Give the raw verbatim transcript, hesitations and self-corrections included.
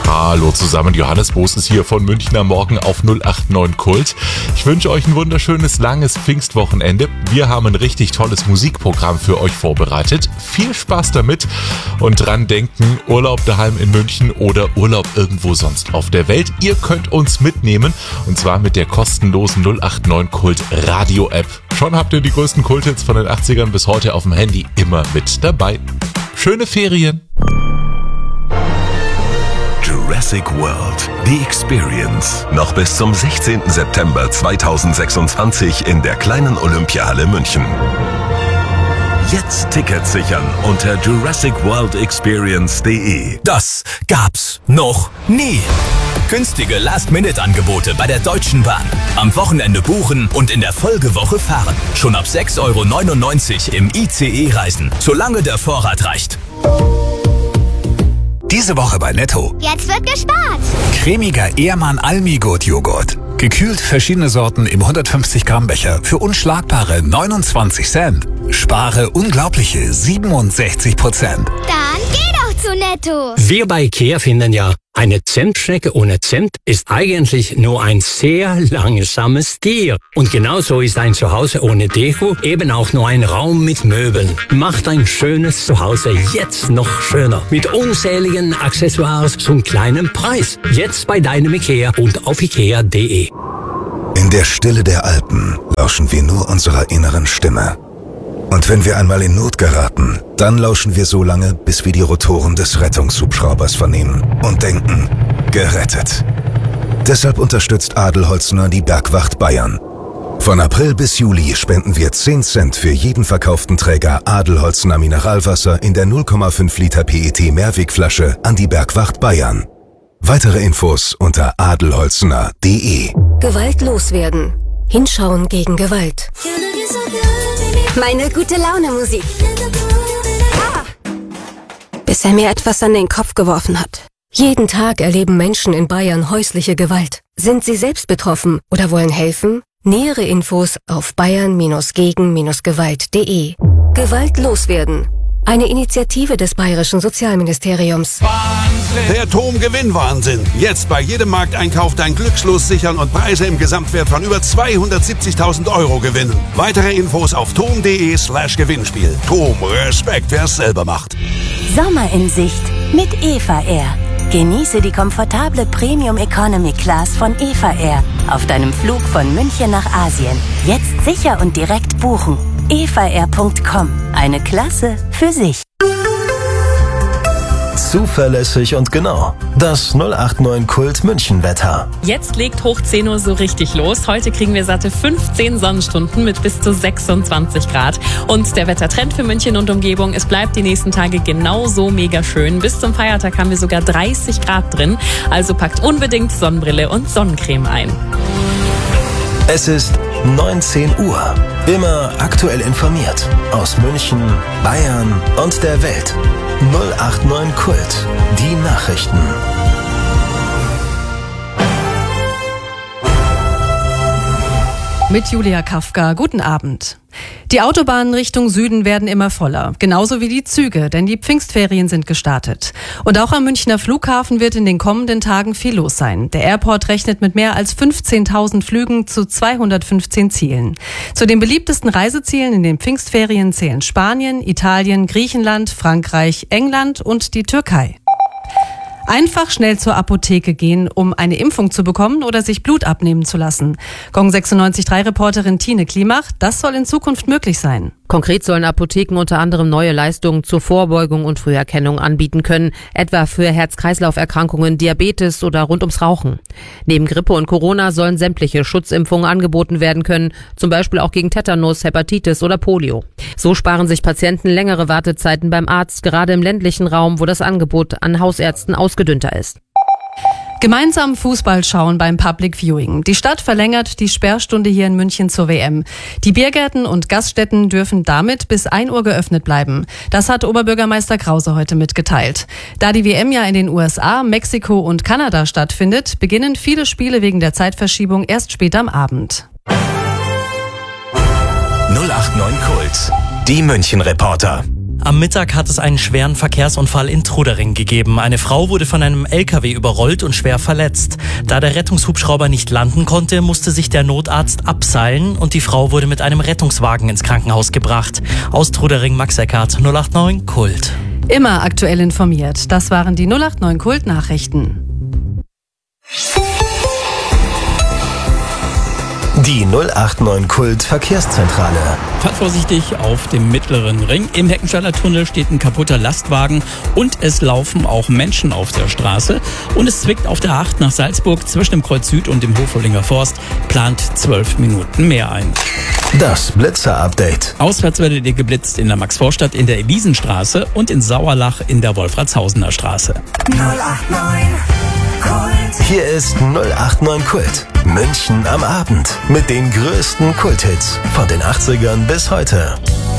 Hallo zusammen, Johannes Boos ist hier von Münchner Morgen auf null acht neun Kult. Ich wünsche euch ein wunderschönes, langes Pfingstwochenende. Wir haben ein richtig tolles Musikprogramm für euch vorbereitet. Viel Spaß damit und dran denken, Urlaub daheim in München oder Urlaub irgendwo sonst auf der Welt. Ihr könnt uns mitnehmen und zwar mit der kostenlosen null acht neun Kult Radio-App. Schon habt ihr die größten Kulthits von den achtzigern bis heute auf dem Handy immer mit dabei. Schöne Ferien! Jurassic World, The Experience. Noch bis zum sechzehnten September zweitausendsechsundzwanzig in der kleinen Olympiahalle München. Jetzt Tickets sichern unter jurassic world experience punkt de. Das gab's noch nie. Günstige Last-Minute-Angebote bei der Deutschen Bahn. Am Wochenende buchen und in der Folgewoche fahren. Schon ab sechs Euro neunundneunzig im I C E reisen, solange der Vorrat reicht. Diese Woche bei Netto. Jetzt wird gespart. Cremiger Ehrmann Almigurt-Joghurt. Gekühlt verschiedene Sorten im hundertfünfzig Gramm Becher für unschlagbare neunundzwanzig Cent. Spare unglaubliche siebenundsechzig Prozent. Dann geh doch zu Netto. Wir bei Ikea finden ja, eine Zentschnecke ohne Zimt ist eigentlich nur ein sehr langsames Tier. Und genauso ist ein Zuhause ohne Deko eben auch nur ein Raum mit Möbeln. Macht ein schönes Zuhause jetzt noch schöner. Mit unzähligen Accessoires zum kleinen Preis. Jetzt bei deinem Ikea und auf ikea punkt de. In der Stille der Alpen lauschen wir nur unserer inneren Stimme. Und wenn wir einmal in Not geraten, dann lauschen wir so lange, bis wir die Rotoren des Rettungshubschraubers vernehmen und denken, gerettet. Deshalb unterstützt Adelholzner die Bergwacht Bayern. Von April bis Juli spenden wir zehn Cent für jeden verkauften Träger Adelholzner Mineralwasser in der null Komma fünf Liter P E T Mehrwegflasche an die Bergwacht Bayern. Weitere Infos unter adelholzner punkt de. Gewalt loswerden. Hinschauen gegen Gewalt. Meine gute Laune Musik. Ah. Bis er mir etwas an den Kopf geworfen hat. Jeden Tag erleben Menschen in Bayern häusliche Gewalt. Sind sie selbst betroffen oder wollen helfen? Nähere Infos auf bayern gegen gewalt punkt de. Gewalt loswerden. Eine Initiative des Bayerischen Sozialministeriums. Wahnsinn. Der Tom-Gewinn-Wahnsinn. Jetzt bei jedem Markteinkauf dein Glückslos sichern und Preise im Gesamtwert von über zweihundertsiebzigtausend Euro gewinnen. Weitere Infos auf tom punkt de slash Gewinnspiel. Tom, Respekt, wer es selber macht. Sommer in Sicht mit Eva Air. Genieße die komfortable Premium Economy Class von Eva Air auf deinem Flug von München nach Asien. Jetzt sicher und direkt buchen. eva air punkt com. Eine Klasse für sich. Zuverlässig und genau. Das null acht neun Kult München Wetter. Jetzt legt hoch zehn Uhr so richtig los. Heute kriegen wir satte fünfzehn Sonnenstunden mit bis zu sechsundzwanzig Grad. Und der Wettertrend für München und Umgebung, es bleibt die nächsten Tage genauso mega schön. Bis zum Feiertag haben wir sogar dreißig Grad drin. Also packt unbedingt Sonnenbrille und Sonnencreme ein. Es ist neunzehn Uhr. Immer aktuell informiert. Aus München, Bayern und der Welt. null acht neun Kult. Die Nachrichten. Mit Julia Kafka. Guten Abend. Die Autobahnen Richtung Süden werden immer voller. Genauso wie die Züge, denn die Pfingstferien sind gestartet. Und auch am Münchner Flughafen wird in den kommenden Tagen viel los sein. Der Airport rechnet mit mehr als fünfzehntausend Flügen zu zweihundertfünfzehn Zielen. Zu den beliebtesten Reisezielen in den Pfingstferien zählen Spanien, Italien, Griechenland, Frankreich, England und die Türkei. Einfach schnell zur Apotheke gehen, um eine Impfung zu bekommen oder sich Blut abnehmen zu lassen. Gong sechsundneunzig Komma drei Reporterin Tine Klimach, das soll in Zukunft möglich sein. Konkret sollen Apotheken unter anderem neue Leistungen zur Vorbeugung und Früherkennung anbieten können, etwa für Herz-Kreislauf-Erkrankungen, Diabetes oder rund ums Rauchen. Neben Grippe und Corona sollen sämtliche Schutzimpfungen angeboten werden können, zum Beispiel auch gegen Tetanus, Hepatitis oder Polio. So sparen sich Patienten längere Wartezeiten beim Arzt, gerade im ländlichen Raum, wo das Angebot an Hausärzten ausgedünnter ist. Gemeinsam Fußball schauen beim Public Viewing. Die Stadt verlängert die Sperrstunde hier in München zur W M. Die Biergärten und Gaststätten dürfen damit bis ein Uhr geöffnet bleiben. Das hat Oberbürgermeister Krause heute mitgeteilt. Da die W M ja in den U S A, Mexiko und Kanada stattfindet, beginnen viele Spiele wegen der Zeitverschiebung erst spät am Abend. null acht neun Kult. Die München Reporter. Am Mittag hat es einen schweren Verkehrsunfall in Trudering gegeben. Eine Frau wurde von einem L K W überrollt und schwer verletzt. Da der Rettungshubschrauber nicht landen konnte, musste sich der Notarzt abseilen und die Frau wurde mit einem Rettungswagen ins Krankenhaus gebracht. Aus Trudering, Max Eckhardt, null acht neun Kult. Immer aktuell informiert. Das waren die null acht neun Kult Nachrichten. Die null acht neun Kult Verkehrszentrale. Fahrt vorsichtig auf dem mittleren Ring. Im Heckensteiler Tunnel steht ein kaputter Lastwagen und es laufen auch Menschen auf der Straße. Und es zwickt auf der acht nach Salzburg zwischen dem Kreuz Süd und dem Hofolinger Forst. Plant zwölf Minuten mehr ein. Das Blitzer-Update. Auswärts werdet ihr geblitzt in der Maxvorstadt, in der Elisenstraße und in Sauerlach in der Wolfratshausener Straße. null acht neun Kult. Hier ist null acht neun Kult. München am Abend mit den größten Kulthits von den achtzigern bis heute.